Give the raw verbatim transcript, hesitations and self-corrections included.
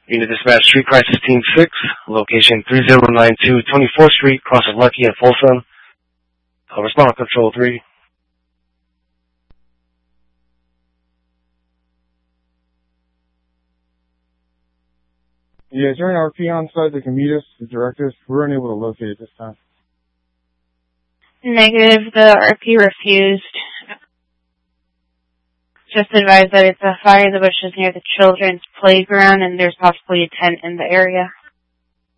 Unit Dispatch Street Crisis Team six, location three zero nine two twenty-fourth Street, cross of Lucky and Folsom. Uh, respond on Control three. Yeah, is there an R P on site that can meet us, the directives? We're unable to locate it this time. Negative, the R P refused. Just advised that it's a fire in the bushes near the children's playground and there's possibly a tent in the area.